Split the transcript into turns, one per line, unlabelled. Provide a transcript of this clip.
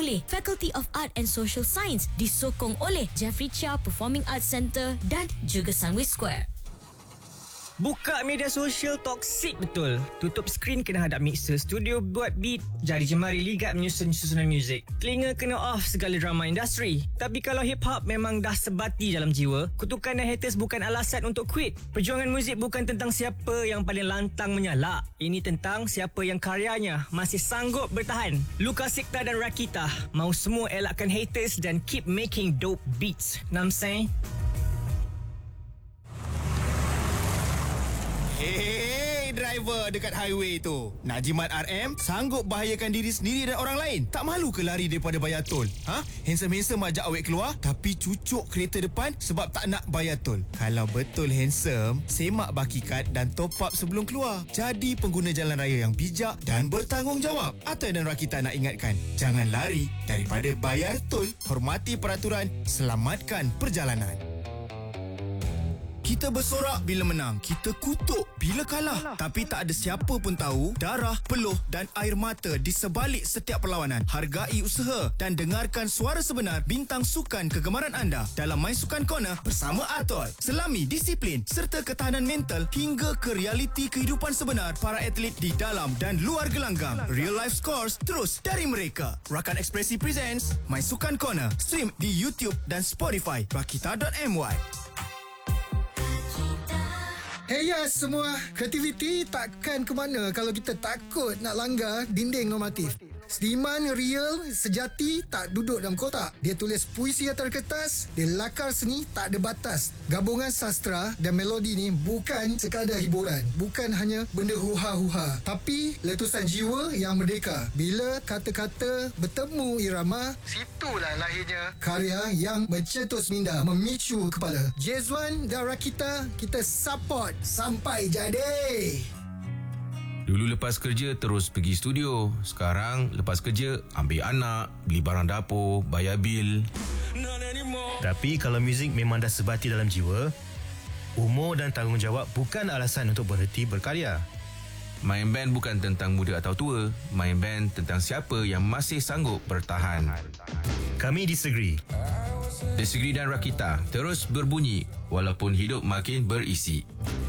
oleh Faculty of Art and Social Science, disokong oleh Jeffrey Chia Performing Arts Centre dan juga Sunway Square.
Buka media sosial toksik betul. Tutup skrin kena hadap mixer, studio buat beat, jari jemari ligat menyusun susunan muzik. Telinga kena off segala drama industri. Tapi kalau hip-hop memang dah sebati dalam jiwa, kutukan dan haters bukan alasan untuk quit. Perjuangan muzik bukan tentang siapa yang paling lantang menyala. Ini tentang siapa yang karyanya masih sanggup bertahan. Luka Sikta dan Rakita mau semua elakkan haters dan keep making dope beats. Namsay?
Hey, driver dekat highway tu. Nak jimat RM, sanggup bahayakan diri sendiri dan orang lain. Tak malu ke lari daripada bayar tol? Handsome-handsome ajak awet keluar, tapi cucuk kereta depan sebab tak nak bayar tol. Kalau betul handsome, semak baki kad dan top up sebelum keluar. Jadi pengguna jalan raya yang bijak dan bertanggungjawab. Atai dan Rakita nak ingatkan, jangan lari daripada bayar tol. Hormati peraturan, selamatkan perjalanan. Kita bersorak bila menang, kita kutuk bila kalah. Tapi tak ada siapa pun tahu darah, peluh dan air mata di sebalik setiap perlawanan. Hargai usaha dan dengarkan suara sebenar bintang sukan kegemaran anda dalam My Sukan Corner bersama Atol. Selami disiplin serta ketahanan mental hingga ke realiti kehidupan sebenar para atlet di dalam dan luar gelanggang. Real life scores terus dari mereka. Rakan Ekspresi presents My Sukan Corner. Stream di YouTube dan Spotify Rakita.my.
Hey ya semua, kreativiti takkan ke mana kalau kita takut nak langgar dinding normatif. Seniman real sejati tak duduk dalam kotak. Dia tulis puisi atas kertas, dia lakar seni tak ada batas. Gabungan sastra dan melodi ni bukan sekadar hiburan, bukan hanya benda huha-huha, tapi letusan jiwa yang merdeka. Bila kata-kata bertemu irama, situlah lahirnya karya yang mencetus minda, memicu kepala. Jezwan dan Rakita, kita support sampai jadi.
Dulu lepas kerja terus pergi studio. Sekarang lepas kerja ambil anak, beli barang dapur, bayar bil.
Tapi kalau muzik memang dah sebati dalam jiwa, umur dan tanggungjawab bukan alasan untuk berhenti berkarya.
Main band bukan tentang muda atau tua. Main band tentang siapa yang masih sanggup bertahan.
Kami disagree.
Disagree dan Rakita terus berbunyi walaupun hidup makin berisi.